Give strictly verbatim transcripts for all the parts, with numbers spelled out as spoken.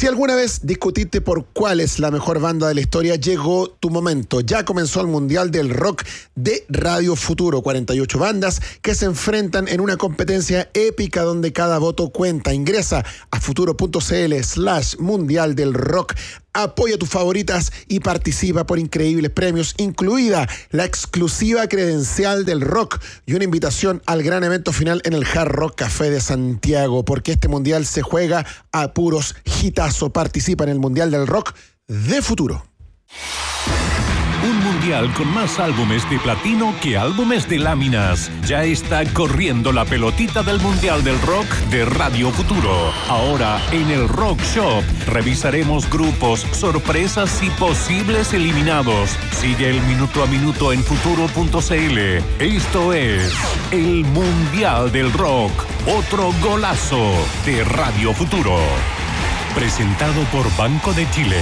Si alguna vez discutiste por cuál es la mejor banda de la historia, llegó tu momento. Ya comenzó el Mundial del Rock de Radio Futuro. cuarenta y ocho bandas que se enfrentan en una competencia épica donde cada voto cuenta. Ingresa a futuro.cl slash Mundial del Rock. Apoya tus favoritas y participa por increíbles premios, incluida la exclusiva credencial del rock y una invitación al gran evento final en el Hard Rock Café de Santiago, porque este mundial se juega a puros hitazo. Participa en el Mundial del Rock de Futuro. Un mundial con más álbumes de platino que álbumes de láminas. Ya está corriendo la pelotita del Mundial del Rock de Radio Futuro. Ahora en el Rock Shop revisaremos grupos, sorpresas y posibles eliminados. Sigue el minuto a minuto en futuro.cl. Esto es el Mundial del Rock. Otro golazo de Radio Futuro. Presentado por Banco de Chile.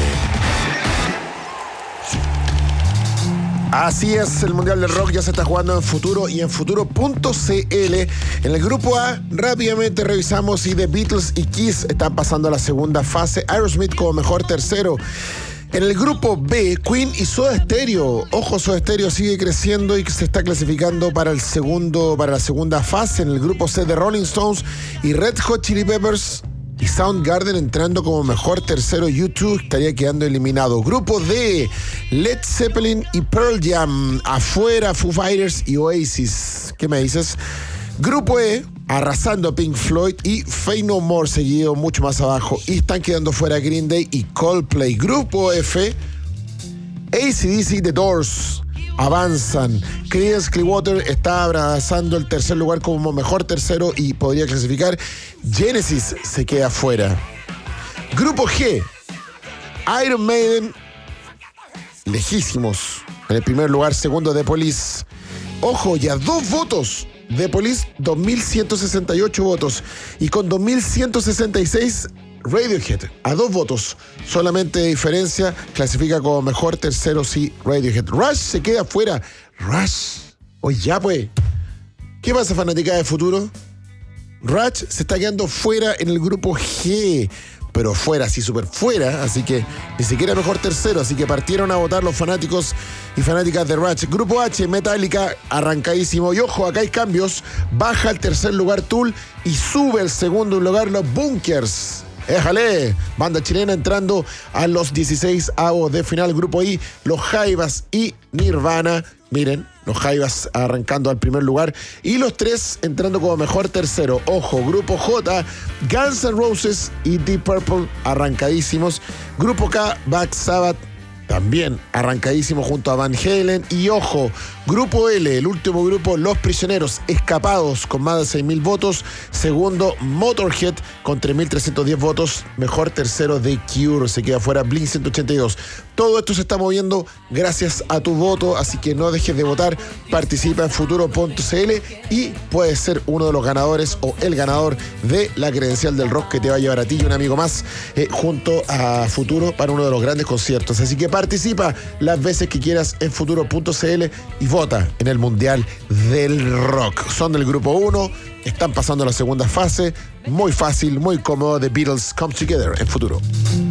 Así es, el Mundial del Rock ya se está jugando en Futuro y en futuro.cl. En el grupo A, rápidamente revisamos y The Beatles y Kiss están pasando a la segunda fase. Aerosmith como mejor tercero. En el grupo B, Queen y Soda Stereo. Ojo, Soda Stereo sigue creciendo y se está clasificando para el segundo, para la segunda fase. En el grupo C, The Rolling Stones y Red Hot Chili Peppers y Soundgarden entrando como mejor tercero. U dos estaría quedando eliminado. Grupo D, Led Zeppelin y Pearl Jam. Afuera, Foo Fighters y Oasis. ¿Qué me dices? Grupo E, arrasando Pink Floyd y Faith No More, seguido mucho más abajo. Y están quedando fuera Green Day y Coldplay. Grupo F, A C D C, The Doors avanzan. Creedence Clearwater está abrazando el tercer lugar como mejor tercero y podría clasificar. Genesis se queda fuera. Grupo G, Iron Maiden, lejísimos. En el primer lugar, segundo The Police. Ojo, ya dos votos. The Police, dos mil ciento sesenta y ocho votos. Y con dos mil ciento sesenta y seis, Radiohead, a dos votos. Solamente de diferencia, clasifica como mejor tercero, sí, Radiohead. Rush se queda fuera. Rush. Oye, ya pues. ¿Qué pasa, fanática de Futuro? Rush se está quedando fuera en el grupo G. Pero fuera, sí, súper fuera. Así que ni siquiera mejor tercero. Así que partieron a votar los fanáticos y fanáticas de Rush. Grupo H, Metallica, arrancadísimo. Y ojo, acá hay cambios. Baja al tercer lugar Tool y sube al segundo lugar los Bunkers. ¡Éjale! Banda chilena entrando a los dieciséis avos de final. Grupo I, los Jaivas y Nirvana. Miren, los Jaivas arrancando al primer lugar. Y los tres entrando como mejor tercero. Ojo, Grupo J, Guns N' Roses y Deep Purple arrancadísimos. Grupo K, Black Sabbath también arrancadísimo junto a Van Halen. Y ojo, Grupo L, el último grupo, Los Prisioneros, escapados con más de seis mil votos. Segundo, Motorhead con tres mil trescientos diez votos. Mejor tercero, The Cure, se queda fuera Blink ciento ochenta y dos. Todo esto se está moviendo gracias a tu voto, así que no dejes de votar. Participa en futuro.cl y puedes ser uno de los ganadores o el ganador de la credencial del rock que te va a llevar a ti y un amigo más eh, junto a Futuro para uno de los grandes conciertos. Así que participa las veces que quieras en futuro.cl y vota en el Mundial del Rock. Son del grupo uno, están pasando la segunda fase. Muy fácil, muy cómodo. The Beatles Come Together en Futuro.